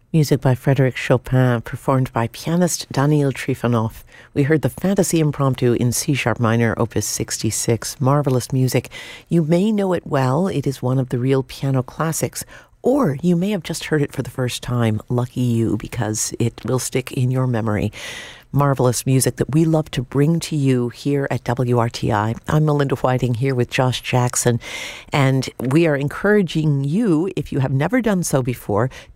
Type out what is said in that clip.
Music by Frédéric Chopin, performed by pianist Daniil Trifonov. We heard the Fantasy Impromptu in C-sharp minor, opus 66. Marvelous music. You may know it well. It is one of the real piano classics. Or you may have just heard it for the first time. Lucky you, because it will stick in your memory. Marvelous music that we love to bring to you here at WRTI. I'm Melinda Whiting here with Josh Jackson, and we are encouraging you, if you have never done so before,